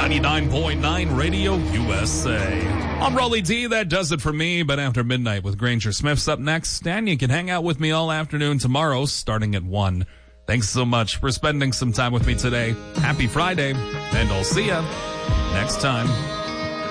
99.9 Radio USA. I'm Rolly D. That does it for me, but after midnight with Granger Smith's up next, and you can hang out with me all afternoon tomorrow starting at 1. Thanks so much for spending some time with me today. Happy Friday, and I'll see ya next time.